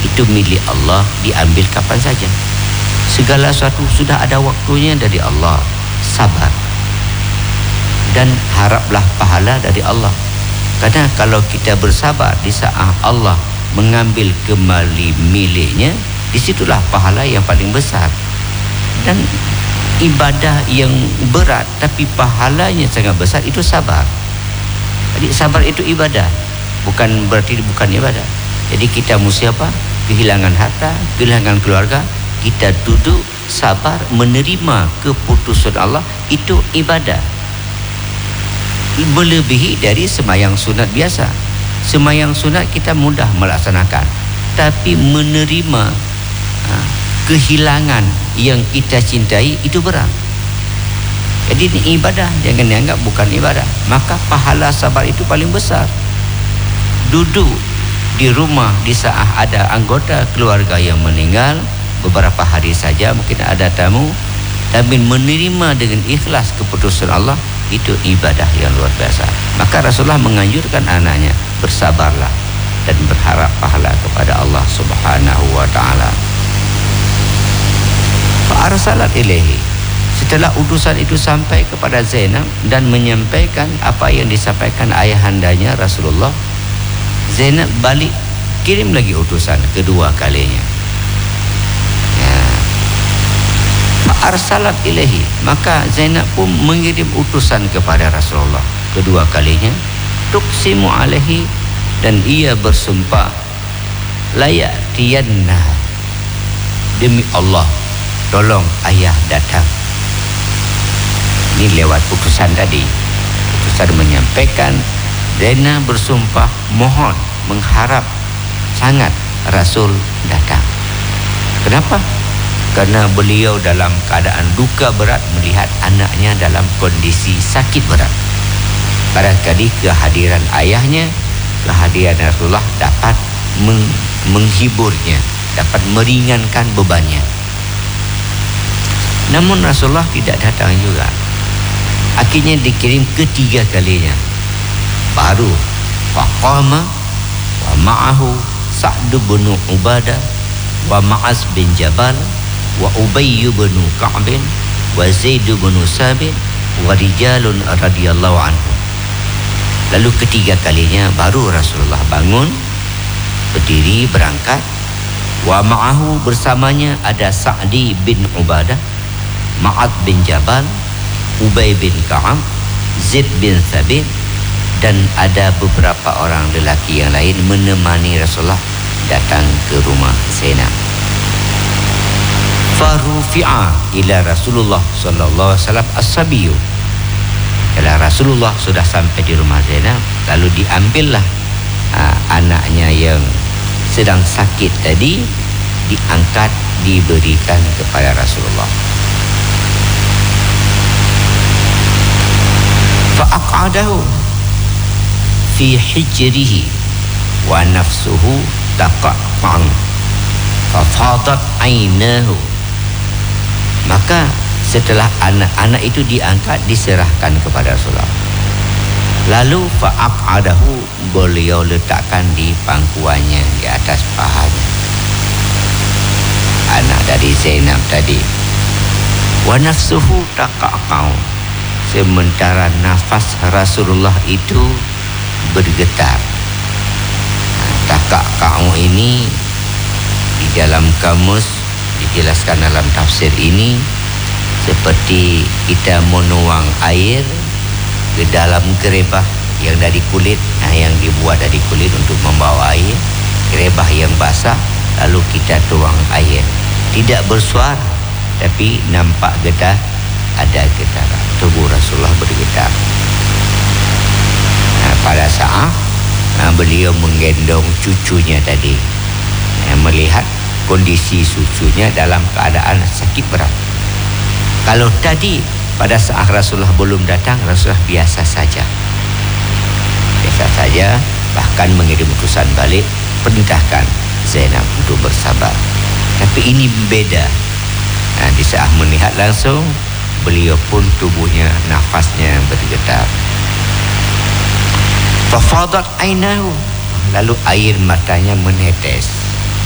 Itu milik Allah, diambil kapan saja. Segala sesuatu sudah ada waktunya dari Allah. Sabar dan haraplah pahala dari Allah. Karena kalau kita bersabar di saat Allah mengambil kembali miliknya, disitulah pahala yang paling besar. Dan ibadah yang berat tapi pahalanya sangat besar itu sabar. Jadi sabar itu ibadah, bukan berarti bukan ibadah. Jadi kita mesti apa? Kehilangan harta, kehilangan keluarga, kita duduk sabar menerima keputusan Allah, itu ibadah. Melebihi dari semayang sunat biasa. Semayang sunat kita mudah melaksanakan, tapi menerima kehilangan yang kita cintai itu berat. Jadi ini ibadah, jangan dianggap bukan ibadah. Maka pahala sabar itu paling besar. Duduk di rumah di saat ada anggota keluarga yang meninggal, beberapa hari saja mungkin ada tamu, tapi menerima dengan ikhlas keputusan Allah, itu ibadah yang luar biasa. Maka Rasulullah menganjurkan anaknya, bersabarlah dan berharap pahala kepada Allah Subhanahu wa ta'ala. Fa'arsalat ilaihi, setelah utusan itu sampai kepada Zainab dan menyampaikan apa yang disampaikan ayahandanya Rasulullah, Zainab balik kirim lagi utusan kedua kalinya. Fa'arsalat ilaihi, maka Zainab pun mengirim utusan kepada Rasulullah kedua kalinya. Tuqsimu alaihi, dan ia bersumpah, layatiyanna, demi Allah tolong ayah datang. Ini lewat utusan tadi. Utusan menyampaikan, Zainab bersumpah mohon, mengharap sangat Rasul datang. Kenapa? Karena beliau dalam keadaan duka berat melihat anaknya dalam kondisi sakit berat. Barangkali kehadiran ayahnya, kehadiran Rasulullah dapat menghiburnya, dapat meringankan bebannya. Namun Rasulullah tidak datang juga. Akhirnya dikirim ketiga kalinya. Baru faqama wa ma'ahu Sa'd bin Ubadah wa Ma'az bin Jabal wa Ubay bin Ka'b wa Zaid bin Sabit wa rijalun radhiyallahu anhu. Lalu ketiga kalinya baru Rasulullah bangun, berdiri berangkat. Wa ma'ahu, bersamanya ada Sa'di bin Ubadah, Ma'ad bin Jabal, Ubay bin Ka'ab, Zaid bin Sabit, dan ada beberapa orang lelaki yang lain menemani Rasulullah datang ke rumah Zainab. Farufi'a ila Rasulullah sallallahu alaihi wasallam as-sabiyu. Kalau Rasulullah sudah sampai di rumah Zainab, lalu diambillah anaknya yang sedang sakit tadi, diangkat, diberikan kepada Rasulullah. Fa'aqadahu fi hijrihi wa nafsuhu taqa'an fafadat ainahu. Maka setelah anak-anak itu diangkat, diserahkan kepada Rasulullah, lalu fa'aqadahu, beliau letakkan di pangkuannya, di atas pahanya anak dari Zainab tadi. Wa nafsuhu taqa'an, sementara nafas Rasulullah itu bergetar. Taqa'an ini di dalam kamus dijelaskan dalam tafsir ini seperti kita menuang air ke dalam gerebah yang dari kulit, yang dibuat dari kulit untuk membawa air, gerebah yang basah, lalu kita tuang air, tidak bersuara tapi nampak getar, ada getaran, tubuh Rasulullah bergetar. Pada saat beliau menggendong cucunya tadi, melihat kondisi cucunya dalam keadaan sakit berat. Kalau tadi pada saat Rasulullah belum datang, Rasulullah biasa saja, bahkan mengirim utusan balik, perintahkan Zainab untuk bersabar. Tapi ini beda. Di saat melihat langsung, beliau pun tubuhnya, nafasnya bergetar. Fafadat ainahu, lalu air matanya menetes.